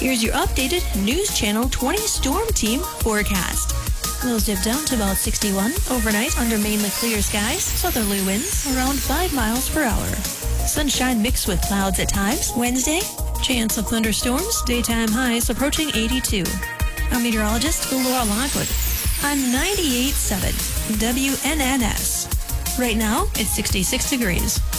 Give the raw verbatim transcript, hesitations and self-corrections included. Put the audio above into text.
Here's your updated News Channel twenty Storm Team forecast. We'll dip down to about sixty-one overnight under mainly clear skies. Southerly winds around five miles per hour. Sunshine mixed with clouds at times. Wednesday, chance of thunderstorms. Daytime highs approaching eighty-two. I'm meteorologist Laura Lockwood. I'm ninety-eight point seven W N N S. Right now, it's sixty-six degrees.